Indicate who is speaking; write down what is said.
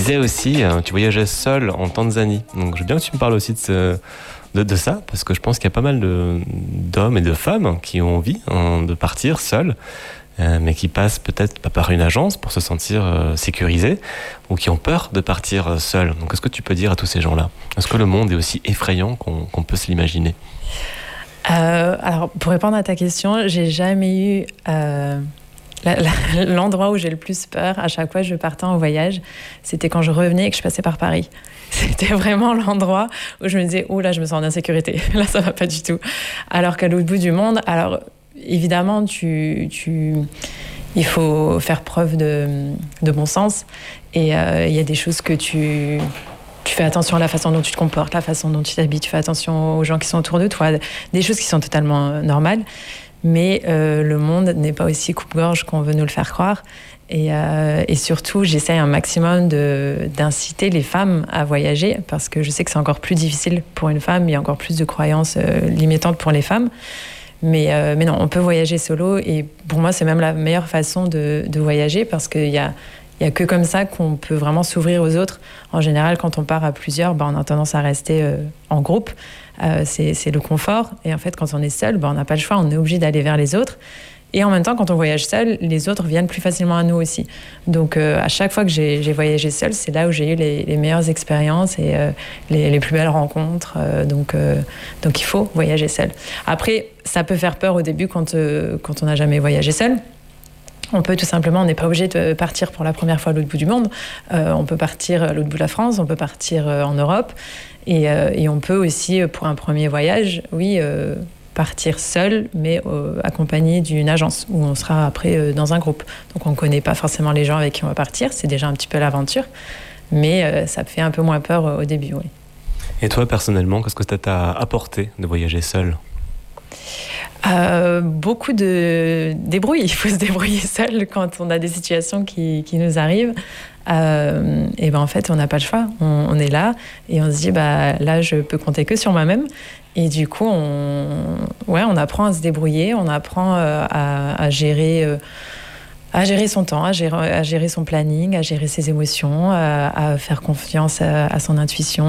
Speaker 1: disais aussi, tu voyageais seul en Tanzanie. Donc je veux bien que tu me parles aussi de ça, parce que je pense qu'il y a pas mal d'hommes et de femmes qui ont envie de partir seuls, mais qui passent peut-être pas par une agence pour se sentir sécurisés, ou qui ont peur de partir seuls. Donc qu'est-ce que tu peux dire à tous ces gens-là? Est-ce que le monde est aussi effrayant qu'on peut se l'imaginer?
Speaker 2: Alors, pour répondre à ta question, j'ai jamais eu l'endroit où j'ai le plus peur à chaque fois que je partais en voyage. C'était quand je revenais et que je passais par Paris. C'était vraiment l'endroit où je me disais, oh là, je me sens en insécurité. Là, ça va pas du tout. Alors qu'à l'autre bout du monde, alors évidemment, il faut faire preuve de bon sens. Et il y a des choses que tu fais attention à la façon dont tu te comportes, la façon dont tu t'habilles, tu fais attention aux gens qui sont autour de toi, des choses qui sont totalement normales. Mais le monde n'est pas aussi coupe-gorge qu'on veut nous le faire croire. Et surtout, j'essaie un maximum d'inciter les femmes à voyager, parce que je sais que c'est encore plus difficile pour une femme, il y a encore plus de croyances limitantes pour les femmes. Mais non, on peut voyager solo, et pour moi, c'est même la meilleure façon de voyager, parce qu'il y a que comme ça qu'on peut vraiment s'ouvrir aux autres. En général, quand on part à plusieurs, on a tendance à rester en groupe. C'est le confort. Et en fait, quand on est seul, on n'a pas le choix, on est obligé d'aller vers les autres. Et en même temps, quand on voyage seul, les autres viennent plus facilement à nous aussi. Donc, à chaque fois que j'ai voyagé seul, c'est là où j'ai eu les meilleures expériences et les plus belles rencontres. Donc, il faut voyager seul. Après, ça peut faire peur au début quand on n'a jamais voyagé seul. On peut tout simplement, on n'est pas obligé de partir pour la première fois à l'autre bout du monde. On peut partir à l'autre bout de la France, on peut partir en Europe. Et on peut aussi, pour un premier voyage, partir seul, mais accompagné d'une agence, où on sera après dans un groupe. Donc on ne connaît pas forcément les gens avec qui on va partir, c'est déjà un petit peu l'aventure, mais ça fait un peu moins peur au début, oui.
Speaker 1: Et toi, personnellement, qu'est-ce que ça t'a apporté de voyager seul?
Speaker 2: Beaucoup de débrouille. Il faut se débrouiller seul quand on a des situations qui nous arrivent. Et en fait, on n'a pas le choix. On est là et on se dit, là, je peux compter que sur moi-même. Et du coup, on apprend à se débrouiller, on apprend à gérer son temps, à gérer son planning, à gérer ses émotions, à faire confiance à son intuition.